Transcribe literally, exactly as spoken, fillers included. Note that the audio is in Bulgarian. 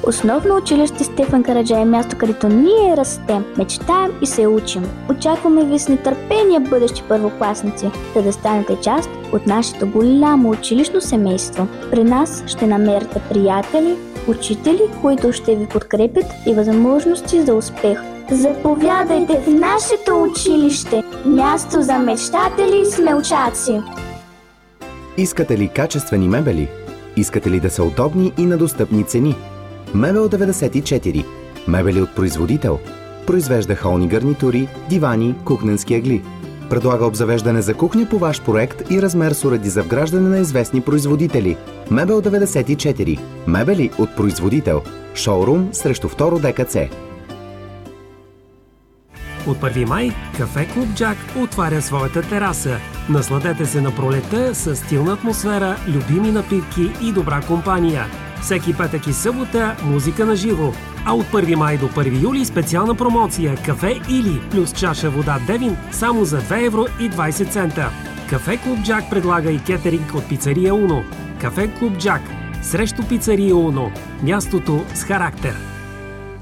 Основно училище Стефан Караджа е място, където ние растем, мечтаем и се учим. Очакваме ви с нетърпение, бъдещи първокласници, за да станете част от нашето голямо училищно семейство. При нас ще намерите приятели, учители, които ще ви подкрепят и възможности за успех. Заповядайте в нашето училище, място за мечтатели и смелчаци. Искате ли качествени мебели? Искате ли да са удобни и на достъпни цени? Мебел деветдесет и четири. Мебели от производител. Произвежда холни гарнитури, дивани, кухненски ъгли. Предлага обзавеждане за кухня по ваш проект и размер с уреди за вграждане на известни производители. Мебел деветдесет и четири. Мебели от производител. Шоурум срещу второ ДКЦ. От първи май Кафе Клуб Джак отваря своята тераса. Насладете се на пролета с стилна атмосфера, любими напитки и добра компания. Всеки петък и събота музика на живо. А от първи май до първи юли специална промоция Кафе Или плюс чаша вода Девин само за две евро и двайсет цента. Кафе Клуб Джак предлага и кетеринг от пицария Уно. Кафе Клуб Джак срещу пицария Уно. Мястото с характер.